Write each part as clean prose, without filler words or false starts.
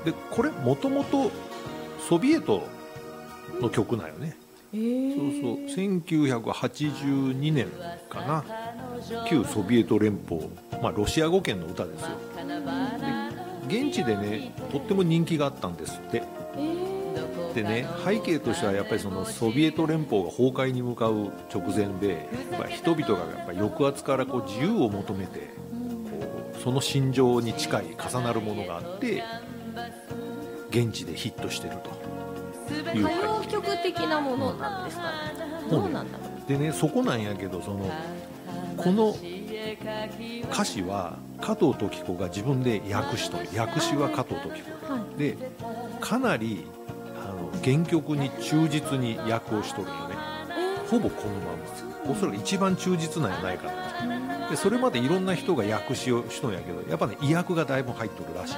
でこれもともとソビエトの曲なんよね。そうそう1982年かな、旧ソビエト連邦、ロシア語圏の歌ですよ。で現地でねとっても人気があったんですって。でね、背景としてはやっぱりそのソビエト連邦が崩壊に向かう直前で、やっぱ人々がやっぱ抑圧からこう自由を求めて、こうその心情に近い重なるものがあって現地でヒットしてるという背景。 歌謡曲的なものなんですかね。どうなんだろう。 でね、そこなんやけど、この歌詞は加藤登紀子が自分で訳しとる。訳詞は加藤登紀子で、でかなり原曲に忠実に訳をしとるよね。ほぼこのまま、おそらく一番忠実なんやないかな。でそれまでいろんな人が訳詞をしとんやけど、やっぱね意訳がだいぶ入っとるらしい。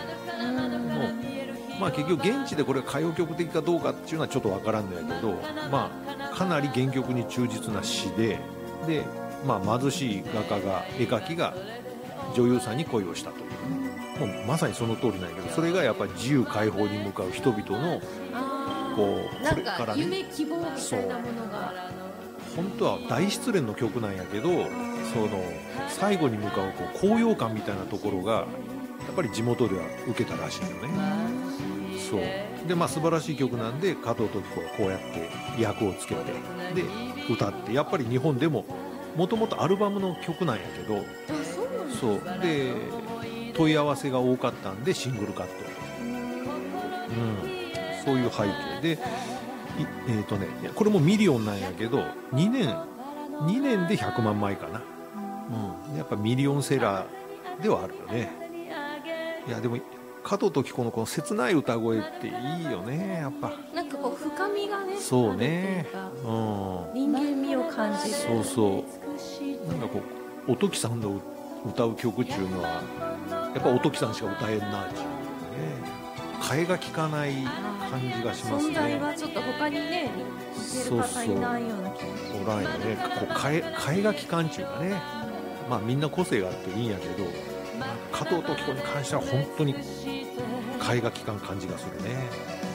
結局現地でこれが歌謡曲的かどうかっていうのはちょっとわからんのやけど、かなり原曲に忠実な詩で、貧しい画家が絵描きが女優さんに恋をしたという、もうまさにその通りなんやけど、それがやっぱり自由解放に向かう人々のこれからね、 夢希望みたいなものが、 本当は大失恋の曲なんやけど、最後に向かう高揚感みたいなところがやっぱり地元では受けたらしいよね。そうで、素晴らしい曲なんで加藤登紀子はこうやって訳をつけてで歌って、やっぱり日本でももともとアルバムの曲なんやけど、そうで問い合わせが多かったんでシングルカット、そういう背景で、これもミリオンなんやけど2年で100万枚かな、やっぱミリオンセラーではあるよね。いやでも加藤登紀子のこの切ない歌声っていいよね。やっぱなんかこう深みがね、 そうね、 人間味を感じる。 そうそう、なんかこうおときさんの歌う曲っていうのはやっぱおときさんしか歌えんなっていうね、替えが利かない感じがしますね。 存在はちょっと他にね似てる方いないような気がする。 おらんよね。こう替えが利かんっていうかね、みんな個性があっていいんやけど、加藤登紀子に関しては本当に替えが利かん感じがするね。